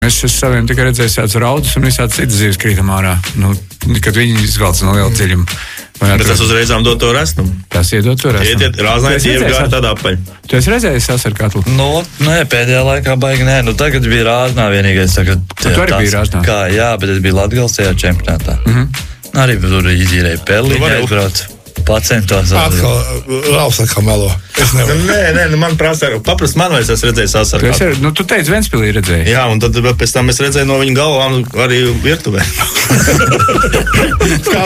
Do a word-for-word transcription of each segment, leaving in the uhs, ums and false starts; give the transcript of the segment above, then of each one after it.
Es esmu saviem tikai redzējis tāds raudus un visādi citas zīves krītam ārā. Nu, kad viņi izvelc no liela dziļuma. Bet tas uzreizām dod to resnumu. Tas iedod to resnumu. Ietiet, rāznājot ievgāri tādā apaļ. Tu esi redzējis sasarkatlu? Nu, nē, pēdējā laikā baigi nē. Nu, tagad bija rāznā vienīgais. Tagad, tu arī biji rāznā? Kā, jā, bet es biju Latgales tajā čempionātā. Mhm. Arī tur izīrēju pelliņu, aizbrauc. Pacentos. Atkal, Ralfs atkal melo. Es nevaru. Nē, nē, nu man prasa, paprast man, vai es esmu redzējis sasarkatlu. Tu, nu, tu teici, Ventspilī redzēji. Jā, un tad pēc tam es redzēju no viņa galvām arī virtuvē. Kā?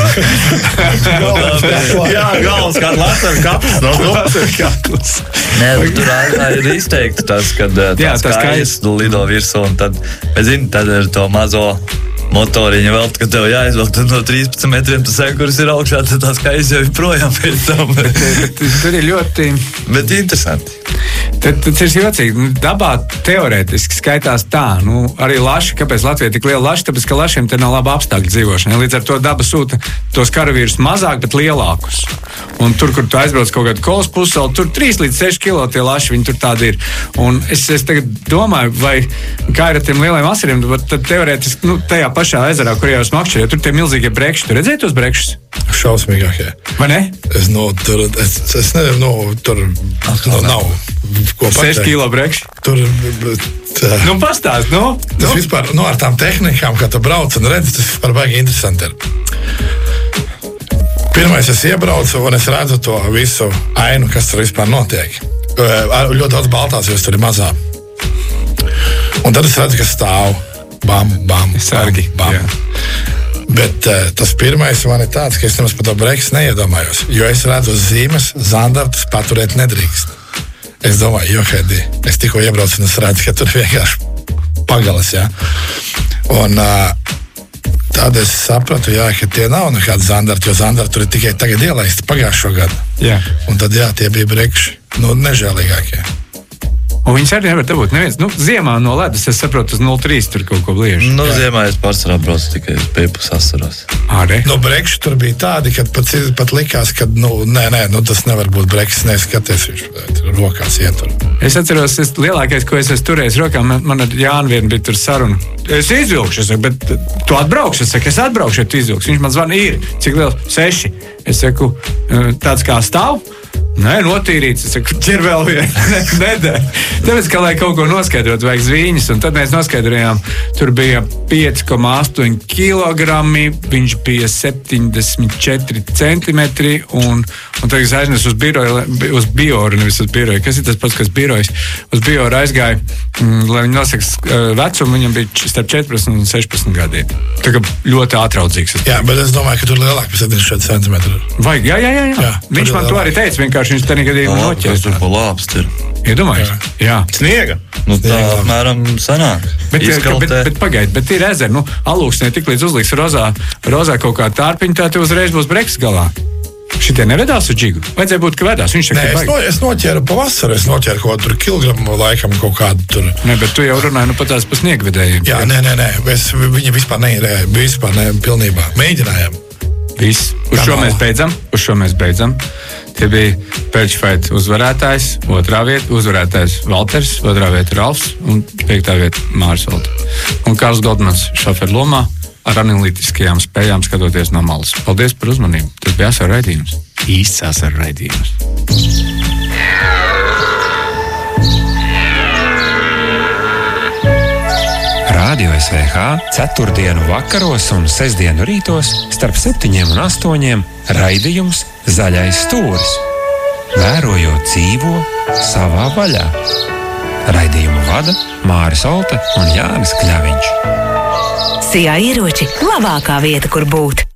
Jā, galvas kā lasarkatls. No, Lasarkatls. Nē, nu, tur ir izteikti tas, kad Jā, tas tas kājas lido virsū, un tad, es zinu, tad ir to mazo motoriņu vēl, kad tev jāizvelk, tad no trīspadsmit metriem tu sēk, kuras ir augšā, tad tās kājas jau ir projām pēc tam. Bet tur ir ļoti... Bet interesanti. Tad tas ir jocīgi. Dabā teorētiski skaitās tā. Nu, arī laši, kāpēc Latvija tik liela laši? Tāpēc, ka lašiem te nav laba apstākļa dzīvošanai. Līdz ar to daba sūta tos karavīrus mazāk, bet lielākus. Un tur, kur tu aizbrauc kaut kādu kolas pussalu, tur trīs līdz seši kilo tie laši, viņi tur tādi ir. Un es, es tagad domāju, vai kā ir ar tiem lieliem asariem, tad teorētiski, nu, tajā pašā ezerā, kur jau esmu akšķirē, tur tie milzīgie brekši. Tu redzēji tos brekšus? Šausmīgākie. Vai ne? Es, nu, tur, es, es nezinu, nu, tur nu, nav ko pateikt. seši kilo brekši? Tur, bet... Tā. Nu, pastāst, nu? Tas nu? Vispār, nu, ar tām tehnikām, kā tu brauc un redzi, tas vispār baigi interesanti ir. Pirmais, es iebraucu un es redzu to visu ainu, kas tur vispār notiek. Ļoti daudz baltās, jo tur ir mazā. Un tad es redzu, ka stāv bam, bam, sargi, bam, bam. Bet uh, tas pirmais man ir tāds, ka es nemaz par to breksu neiedomājos, jo es redzu zīmes, zandartus paturēt nedrīkst. Es domāju, johaidī, es tikko iebraucu un es redzu, ka tur vienkārši pagalas, jā. Un uh, tad es sapratu, jā, ka tie nav nekādi zandarti, jo zandarti tur ir tikai tagad ielaisti pagājušo gadu. Jā. Un tad, jā, tie bija brekši, nu, nežēlīgākie. Un viņas arī nevar dabūt neviens. Nu, ziemā no ledus, es saprotu, uz nulle trīs tur kaut ko bliežu. Nu, jā. Ziemā es pārsvarā braucu tikai uz pēpus asaros. Arī? No brekši tur bija tādi, kad pat, pat likās, ka, nu, nē, nē, nu, tas nevar būt brekšs, neskaties, viņš rokās ietur. Es atceros, es, lielākais, ko es esmu turējis rokā, man, man ar Jānu vien bija tur saruna. Es izvilkšu, es saku, bet tu atbraukšu, es saku, es atbraukšu, ja tu izvilkšu. Viņš man zvana, ir, cik liels? Seši. Es saku, tāds kā stāv. Nē, notīrīts. Es saku, ķer vēl vienu. Nedēļ. Tāpēc, ka, lai kaut ko noskaidrot, vajag zvīņas. Un tad mēs noskaidrojām, tur bija pieci komā astoņi kilogrami, viņš bija septiņdesmit četri centimetri. Un, un tad es aiznesu uz biroju, uz bioru, nevis uz biroju. Kas ir tas pats, kas birojas? Uz bioru aizgāju, mm, lai viņi nosaks uh, vecumu, viņam bija starp četrpadsmit un sešpadsmit gadiem. Tā kā ļoti ātraudzīgs. Jā, bet es domāju, ka tur lielāk par septiņdesmit četri centimetri. Vajag, jā, jā, jā. jā. jā viņš man to arī teica, vienkārši. Viņš tā negadījumā noķers. Tur pa lāpst ir. Iedomājies? Jā. jā. Sniega. Nu, tā apmēram sanāk. Bet, bet, bet pagaid, bet ir ezeri. Nu, alūksnē tik līdz uzliks rozā, rozā kaut kā tārpiņu, tā te uzreiz būs breks galā. Šitie nevedās uz džigu? Vajadzēja būt, ka vedās. Viņš Nē, es, no, es noķēru pavasaru, es noķēru kaut tur kilogramu laikam kaut kādu tur. Nē, bet tu jau runāji, nu pat tās pa sniegvedējiem. Jā, nē, nē, nē, es, viņi vispār neirēja, vispār ne, pilnībā. Mēģinājām. Viss. Uz šo mēs beidzam. Uz šo mēs beidzam. Tie bija Pēļķfaita uzvarētājs, otrā vieta, uzvarētājs Valters, otrā vieta Ralfs un piektā vieta Māris Valters. Un Kārls Goldmans šoferu lomā ar analītiskajām spējām skatoties no malas. Paldies par uzmanību. Tas bija asaru raidījums. Īsts asaru raidījums. Radio S V H ceturtdienu vakaros un sestdienu rītos starp septiņiem un astoņiem raidījums Zaļais stūris. Vērojot dzīvo savā vaļā. Raidījumu vada Māris Olte un Jānis Kļaviņš. Sijā ieroči labākā vieta, kur būt.